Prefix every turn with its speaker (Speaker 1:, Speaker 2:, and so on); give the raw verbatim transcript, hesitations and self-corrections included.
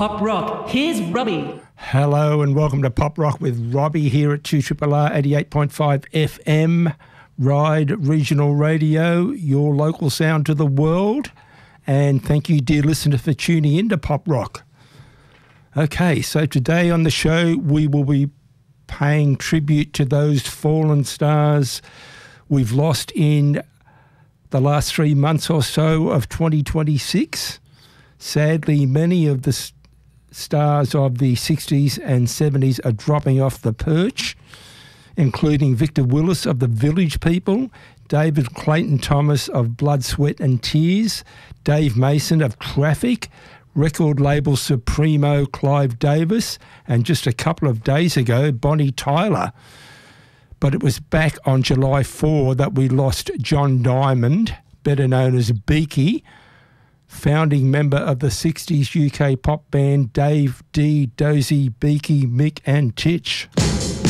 Speaker 1: Pop Rock. Here's Robbie.
Speaker 2: Hello and welcome to Pop Rock with Robbie here at two R R R eighty-eight point five F M, Ride Regional Radio, your local sound to the world. And thank you, dear listener, for tuning in to Pop Rock. Okay, so today on the show we will be paying tribute to those fallen stars we've lost in the last three months or so of twenty twenty-six. Sadly, many of the st- stars of the sixties and seventies are dropping off the perch, including Victor Willis of the Village People, David Clayton Thomas of Blood, Sweat and Tears, Dave Mason of Traffic, record label Supremo Clive Davis, and just a couple of days ago, Bonnie Tyler. But it was back on July fourth that we lost John Diamond, better known as Beaky, founding member of the sixties U K pop band Dave, Dee, Dozy, Beaky, Mick and Titch.